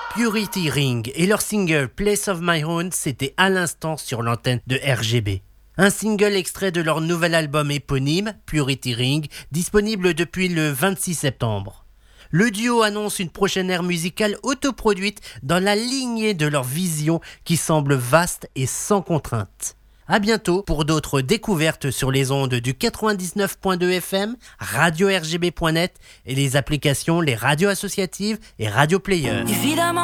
Purity Ring et leur single Place of My Own, c'était à l'instant sur l'antenne de RGB. Un single extrait de leur nouvel album éponyme, Purity Ring, disponible depuis le 26 septembre. Le duo annonce une prochaine ère musicale autoproduite dans la lignée de leur vision qui semble vaste et sans contrainte. À bientôt pour d'autres découvertes sur les ondes du 99.2 FM, radio-rgb.net et les applications, les radios associatives et Radio Player. Évidemment.